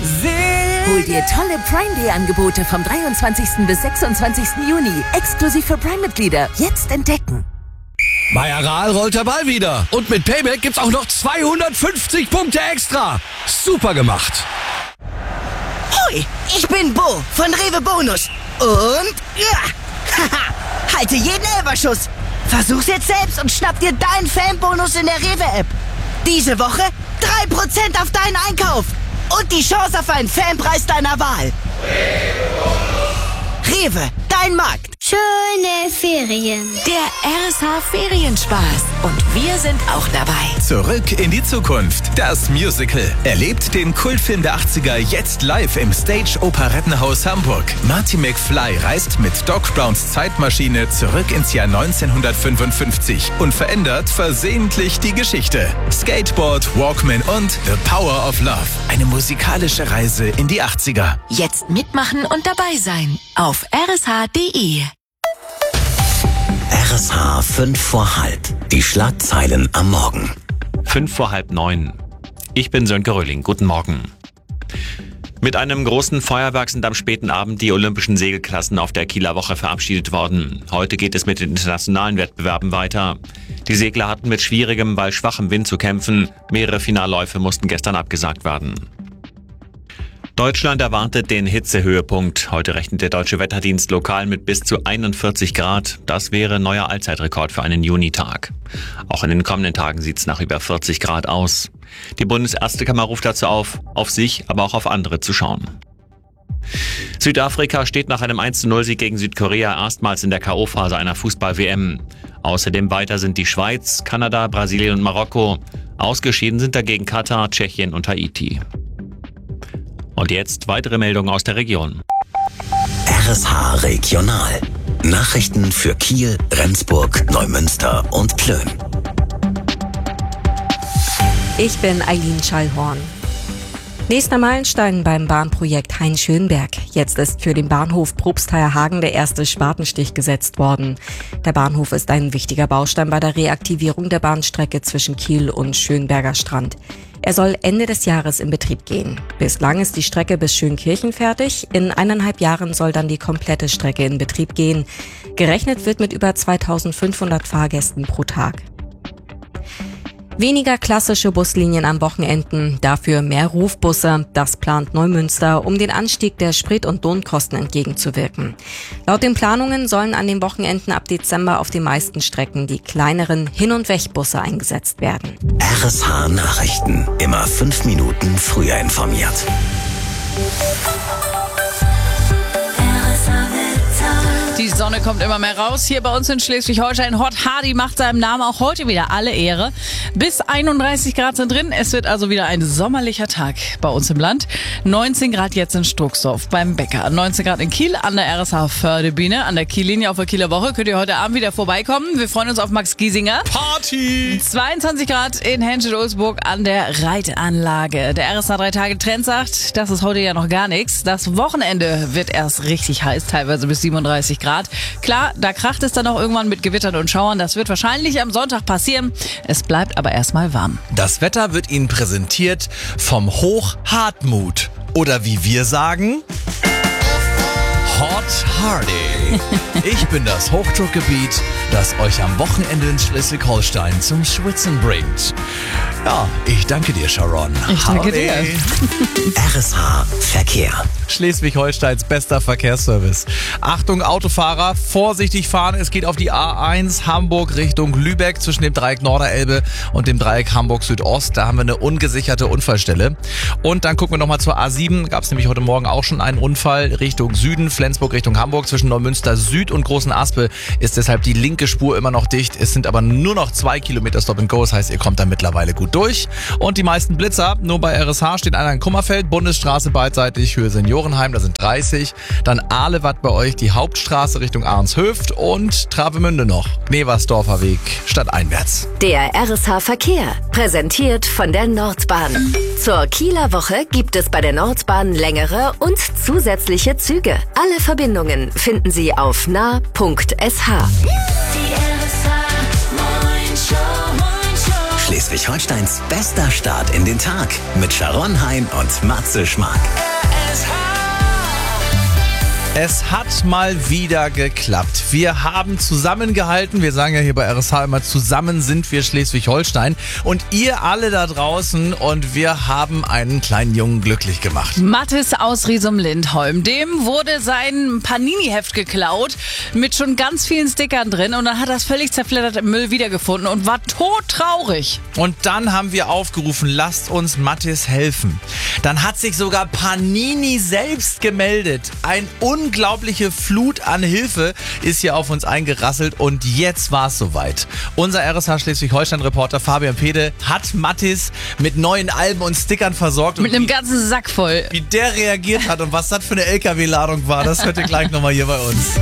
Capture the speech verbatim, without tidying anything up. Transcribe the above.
Hol dir tolle Prime Day Angebote vom dreiundzwanzigsten bis sechsundzwanzigsten Juni. Exklusiv für Prime-Mitglieder. Jetzt entdecken. Bei Aral rollt der Ball wieder. Und mit Payback gibt's auch noch zweihundertfünfzig Punkte extra. Super gemacht. Hoi, ich bin Bo von Rewe Bonus. Und ja, haha, halte jeden Elberschuss. Versuch's jetzt selbst und schnapp dir deinen Fanbonus in der Rewe-App. Diese Woche drei Prozent auf deinen Einkauf. Und die Chance auf einen Fanpreis deiner Wahl. Rewe, dein Markt. Schöne Ferien. Der R S H-Ferienspaß. Und wir sind auch dabei. Zurück in die Zukunft. Das Musical. Erlebt den Kultfilm der achtziger jetzt live im Stage Operettenhaus Hamburg. Marty McFly reist mit Doc Browns Zeitmaschine zurück ins Jahr neunzehnhundertfünfundfünfzig und verändert versehentlich die Geschichte. Skateboard, Walkman und The Power of Love. Eine musikalische Reise in die achtziger. Jetzt mitmachen und dabei sein. Auf r s h punkt d e. R S H fünf vor halb. Die Schlagzeilen am Morgen. Fünf vor halb neun. Ich bin Sönke Röhling. Guten Morgen. Mit einem großen Feuerwerk sind am späten Abend die olympischen Segelklassen auf der Kieler Woche verabschiedet worden. Heute geht es mit den internationalen Wettbewerben weiter. Die Segler hatten mit schwierigem, weil schwachem Wind zu kämpfen. Mehrere Finalläufe mussten gestern abgesagt werden. Deutschland erwartet den Hitzehöhepunkt. Heute rechnet der Deutsche Wetterdienst lokal mit bis zu einundvierzig Grad. Das wäre neuer Allzeitrekord für einen Junitag. Auch in den kommenden Tagen sieht es nach über vierzig Grad aus. Die Bundesärztekammer ruft dazu auf, auf sich, aber auch auf andere zu schauen. Südafrika steht nach einem eins zu null Sieg gegen Südkorea erstmals in der K O-Phase einer Fußball-W M. Außerdem weiter sind die Schweiz, Kanada, Brasilien und Marokko. Ausgeschieden sind dagegen Katar, Tschechien und Haiti. Und jetzt weitere Meldungen aus der Region. R S H Regional. Nachrichten für Kiel, Rendsburg, Neumünster und Plön. Ich bin Eileen Schallhorn. Nächster Meilenstein beim Bahnprojekt Hain-Schönberg. Jetzt ist für den Bahnhof Probstheierhagen der erste Spatenstich gesetzt worden. Der Bahnhof ist ein wichtiger Baustein bei der Reaktivierung der Bahnstrecke zwischen Kiel und Schönberger Strand. Er soll Ende des Jahres in Betrieb gehen. Bislang ist die Strecke bis Schönkirchen fertig. In eineinhalb Jahren soll dann die komplette Strecke in Betrieb gehen. Gerechnet wird mit über zweitausendfünfhundert Fahrgästen pro Tag. Weniger klassische Buslinien am Wochenenden, dafür mehr Rufbusse. Das plant Neumünster, um den Anstieg der Sprit- und Lohnkosten entgegenzuwirken. Laut den Planungen sollen an den Wochenenden ab Dezember auf den meisten Strecken die kleineren Hin- und Wegbusse eingesetzt werden. R S H Nachrichten. Immer fünf Minuten früher informiert. Die Sonne kommt immer mehr raus. Hier bei uns in Schleswig-Holstein. Hot Hardy macht seinem Namen auch heute wieder alle Ehre. Bis einunddreißig Grad sind drin. Es wird also wieder ein sommerlicher Tag bei uns im Land. neunzehn Grad jetzt in Struxdorf beim Bäcker. neunzehn Grad in Kiel an der R S H-Förderbühne. An der Kiellinie auf der Kieler Woche könnt ihr heute Abend wieder vorbeikommen. Wir freuen uns auf Max Giesinger. Party! zweiundzwanzig Grad in Henschel-Ulzburg an der Reitanlage. Der R S H drei Tage Trend sagt, das ist heute ja noch gar nichts. Das Wochenende wird erst richtig heiß, teilweise bis siebenunddreißig Grad. Klar, da kracht es dann auch irgendwann mit Gewittern und Schauern. Das wird wahrscheinlich am Sonntag passieren. Es bleibt aber erstmal warm. Das Wetter wird Ihnen präsentiert vom Hoch Hartmut. Oder wie wir sagen, Hot Hardy. Ich bin das Hochdruckgebiet, das euch am Wochenende in Schleswig-Holstein zum Schwitzen bringt. Ja, ich danke dir, Sharon. Ich danke Howdy. dir. R S H Verkehr. Schleswig-Holsteins bester Verkehrsservice. Achtung Autofahrer, vorsichtig fahren. Es geht auf die A eins Hamburg Richtung Lübeck zwischen dem Dreieck Norderelbe und dem Dreieck Hamburg Südost. Da haben wir eine ungesicherte Unfallstelle. Und dann gucken wir nochmal zur A sieben. Gab es nämlich heute Morgen auch schon einen Unfall Richtung Süden, Flensburg Richtung Hamburg. Zwischen Neumünster Süd und Großen Aspe ist deshalb die linke Spur immer noch dicht. Es sind aber nur noch zwei Kilometer Stop and Go. Das heißt, ihr kommt da mittlerweile gut durch. Und die meisten Blitzer, nur bei R S H steht einer in Kummerfeld, Bundesstraße beidseitig, Höhe Seniorenheim, da sind dreißig. Dann Ahlewatt bei euch, die Hauptstraße Richtung Arnshöft und Travemünde noch. Gneversdorfer Weg, stadteinwärts. Der R S H Verkehr, präsentiert von der Nordbahn. Zur Kieler Woche gibt es bei der Nordbahn längere und zusätzliche Züge. Alle Verbindungen finden Sie auf nah punkt s h. Schleswig-Holsteins bester Start in den Tag mit Sharon Hein und Matze Schmark. Es hat mal wieder geklappt. Wir haben zusammengehalten. Wir sagen ja hier bei R S H immer, zusammen sind wir Schleswig-Holstein. Und ihr alle da draußen. Und wir haben einen kleinen Jungen glücklich gemacht. Mathis aus Riesum-Lindholm. Dem wurde sein Panini-Heft geklaut mit schon ganz vielen Stickern drin. Und dann hat er es völlig zerfleddert im Müll wiedergefunden und war todtraurig. Und dann haben wir aufgerufen, lasst uns Mathis helfen. Dann hat sich sogar Panini selbst gemeldet. Ein unglaubliche Flut an Hilfe ist hier auf uns eingerasselt und jetzt war es soweit. Unser R S H Schleswig-Holstein-Reporter Fabian Pede hat Mathis mit neuen Alben und Stickern versorgt. Mit einem ganzen Sack voll. Wie der reagiert hat und was das für eine L K W-Ladung war, das hört ihr gleich nochmal hier bei uns.